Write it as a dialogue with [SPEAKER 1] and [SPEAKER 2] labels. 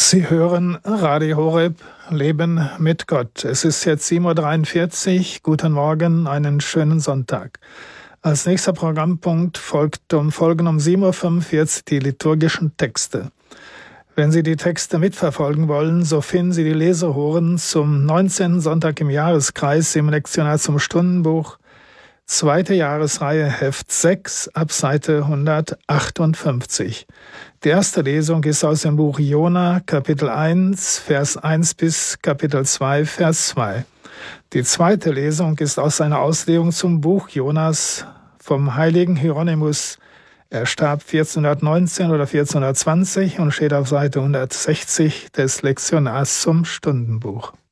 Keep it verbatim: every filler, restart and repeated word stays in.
[SPEAKER 1] Sie hören Radio Horeb, Leben mit Gott. Es ist jetzt sieben Uhr dreiundvierzig. Guten Morgen, einen schönen Sonntag. Als nächster Programmpunkt folgt um, folgen um sieben Uhr fünfundvierzig die liturgischen Texte. Wenn Sie die Texte mitverfolgen wollen, so finden Sie die Lesehoren zum neunzehnten Sonntag im Jahreskreis im Lektionar zum Stundenbuch, zweite Jahresreihe, Heft sechs, ab Seite hundertachtundfünfzig. Die erste Lesung ist aus dem Buch Jona, Kapitel eins, Vers eins bis Kapitel zwei, Vers zwei. Die zweite Lesung ist aus einer Auslegung zum Buch Jonas vom heiligen Hieronymus. Er starb vierzehnhundertneunzehn oder vierzehnhundertzwanzig und steht auf Seite hundertsechzig des Lektionars zum Stundenbuch.